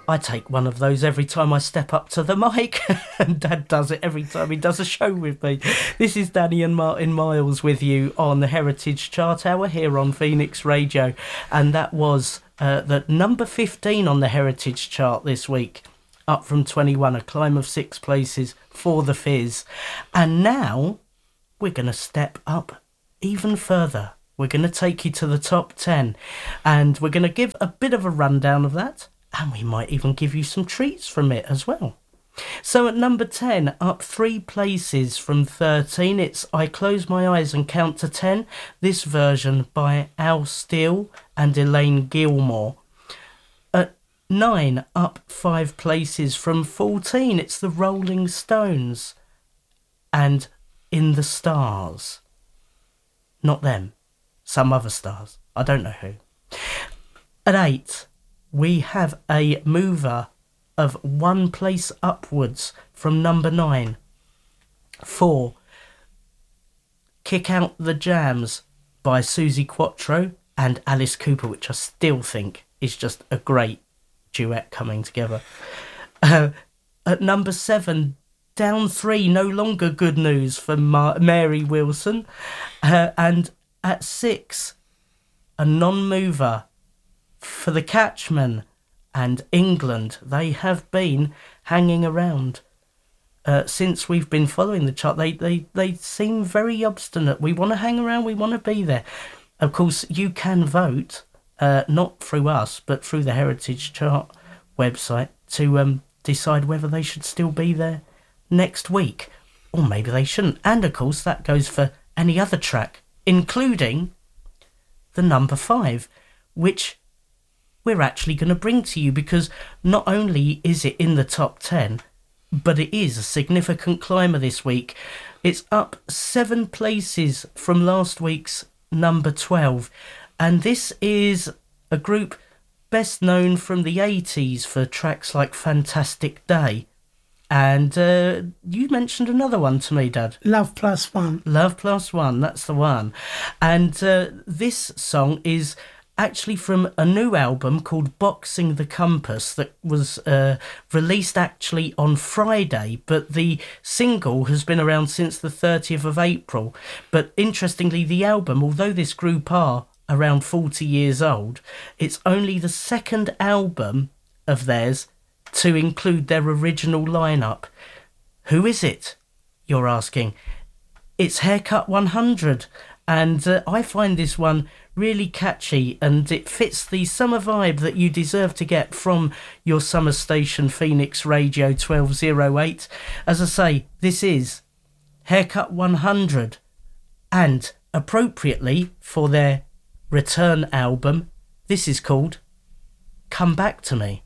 I take one of those every time I step up to the mic, and Dad does it every time he does a show with me. This is Danny and Martin Miles with you on the Heritage Chart Hour here on Phoenix Radio, and that was the number 15 on the Heritage Chart this week, up from 21, a climb of 6 places for the Fizz. And now we're going to step up even further. We're going to take you to the top 10, and we're going to give a bit of a rundown of that, and we might even give you some treats from it as well. So at number 10, up 3 places from 13, it's I Close My Eyes and Count to 10, this version by Al Steele and Elaine Gilmore. At 9, up 5 places from 14, it's the Rolling Stones and In the Stars. Not them. Some other stars. I don't know who. At 8, we have a mover of 1 place upwards from number 9. 4, Kick Out the Jams by Suzi Quatro and Alice Cooper, which I still think is just a great duet coming together. At number 7, down 3, No Longer Good News for Mary Wilson. And at 6, a non-mover for the Catchmen and England. They have been hanging around since we've been following the chart. They seem very obstinate. We want to hang around, we want to be there. Of course, you can vote, not through us, but through the Heritage Chart website to decide whether they should still be there next week, or maybe they shouldn't. And of course, that goes for any other track, including the number 5, which we're actually going to bring to you, because not only is it in the top 10, but it is a significant climber this week. It's up 7 places from last week's number 12, and this is a group best known from the 80s for tracks like Fantastic Day. And you mentioned another one to me, Dad. Love Plus One. Love Plus One, that's the one. And this song is actually from a new album called Boxing the Compass that was released actually on Friday, but the single has been around since the 30th of April. But interestingly, the album, although this group are around 40 years old, it's only the second album of theirs to include their original lineup. Who is it, you're asking? It's Haircut 100, and I find this one really catchy, and it fits the summer vibe that you deserve to get from your summer station Phoenix Radio 1208. As I say, this is Haircut 100, and appropriately for their return album, this is called Come Back to Me.